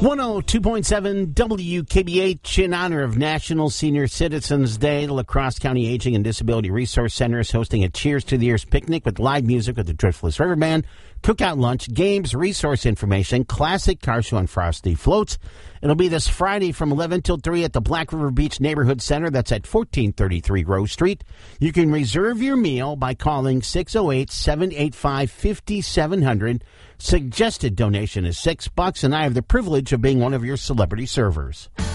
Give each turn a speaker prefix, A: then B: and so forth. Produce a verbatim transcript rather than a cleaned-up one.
A: one oh two point seven W K B H, in honor of National Senior Citizens Day, the La Crosse County Aging and Disability Resource Center is hosting a Cheers to the Years picnic with live music with the Driftless River Band, cookout lunch, games, resource information, classic car show, and frosty floats. It'll be this Friday from eleven till three at the Black River Beach Neighborhood Center. That's at fourteen thirty-three Rose Street. You can reserve your meal by calling six oh eight, seven eight five, five seven zero zero. Suggested donation is six bucks, and I have the privilege of being one of your celebrity servers.